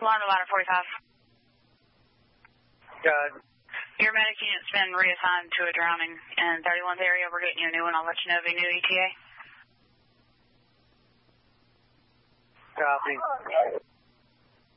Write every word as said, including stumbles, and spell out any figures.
Alarm to ladder forty-five. Good. Your medic unit's been reassigned to a drowning in thirty-one's area. We're getting you a new one. I'll let you know of a new E T A. Copy.